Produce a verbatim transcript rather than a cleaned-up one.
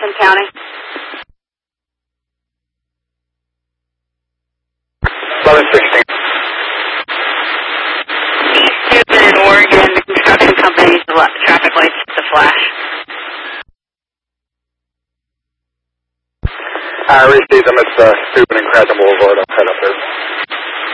Jefferson County. eleven sixteen. Houston in Oregon, the construction company needs the traffic lights to flash. I received them. It's uh, Stupid and Cranston Boulevard. I'll head up there.